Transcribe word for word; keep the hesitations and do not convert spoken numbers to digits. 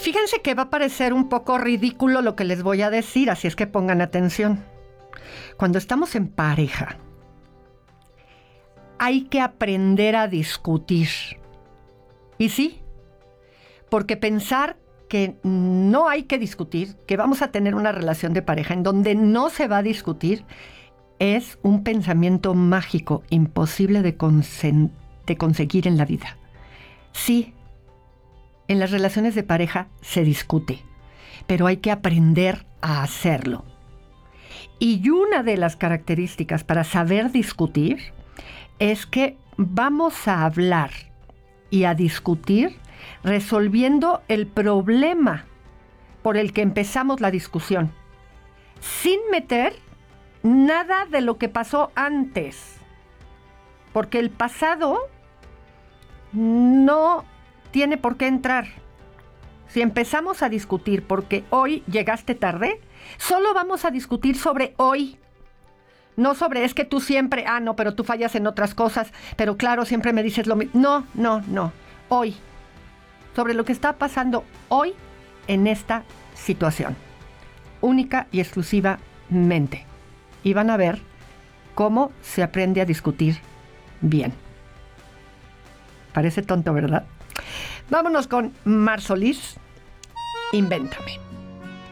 Fíjense que va a parecer un poco ridículo lo que les voy a decir, así es que pongan atención. Cuando estamos en pareja, hay que aprender a discutir. Y sí, porque pensar que no hay que discutir, que vamos a tener una relación de pareja en donde no se va a discutir, es un pensamiento mágico, imposible de, consen- de conseguir en la vida. Sí, en las relaciones de pareja se discute, pero hay que aprender a hacerlo. Y una de las características para saber discutir es que vamos a hablar y a discutir resolviendo el problema por el que empezamos la discusión, sin meter nada de lo que pasó antes, porque el pasado no tiene por qué entrar. Si empezamos a discutir porque hoy llegaste tarde, solo vamos a discutir sobre hoy. No sobre, es que tú siempre, ah, no, pero tú fallas en otras cosas, pero claro, siempre me dices lo mismo. No, no, no. Hoy. Sobre lo que está pasando hoy en esta situación. Única y exclusivamente. Y van a ver cómo se aprende a discutir bien. Parece tonto, ¿verdad? Vámonos con Mar Solís. Invéntame.